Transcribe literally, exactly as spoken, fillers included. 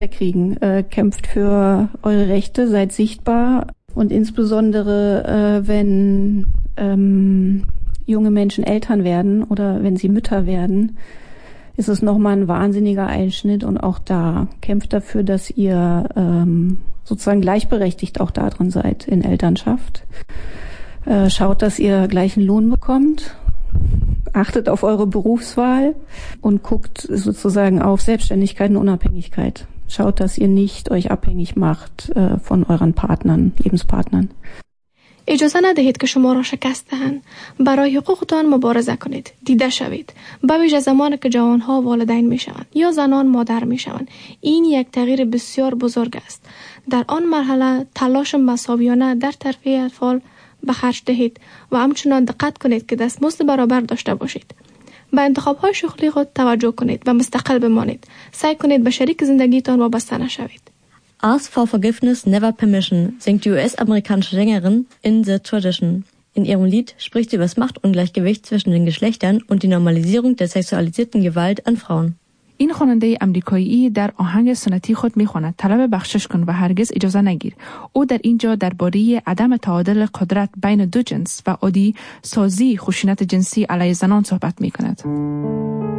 kriegen. Äh, kämpft für eure Rechte, seid sichtbar und insbesondere äh, wenn ähm, junge Menschen Eltern werden oder wenn sie Mütter werden, ist es nochmal ein wahnsinniger Einschnitt und auch da kämpft dafür, dass ihr ähm, sozusagen gleichberechtigt auch da drin seid in Elternschaft. Äh, schaut, dass ihr gleichen Lohn bekommt, achtet auf eure Berufswahl und guckt sozusagen auf Selbstständigkeit und Unabhängigkeit. Schaut, dass ihr nicht euch abhängig macht äh, von euren Partnern, Lebenspartnern. اجازه ندهید که شما را شکست دهند. برای حقوقتان مبارزه کنید. دیده شوید. به ویژه زمانی که جوانها والدین می شوند یا زنان مادر می شوند. این یک تغییر بسیار بزرگ است. در آن مرحله تلاش مساویانه در تربیت اطفال به خرج دهید و همچنان دقت کنید که دستمزد برابر داشته باشید. به انتخاب‌های شغلی خود توجه کنید و مستقل بمانید. سعی کنید به شریک زندگیتان وابسته نشوید. Ask for forgiveness, never permission, singt die U S-amerikanische Sängerin In the Tradition. In ihrem Lied spricht sie über das Machtungleichgewicht zwischen den Geschlechtern und die Normalisierung der sexualisierten Gewalt an Frauen. این خواننده امریکایی در آهنگ سنتی خود میخواند طلب بخشش کن و هرگز اجازه نگیر. او در اینجا درباره عدم تعادل قدرت بین دو جنس و عادی سازی خشونت جنسی علیه زنان صحبت میکند.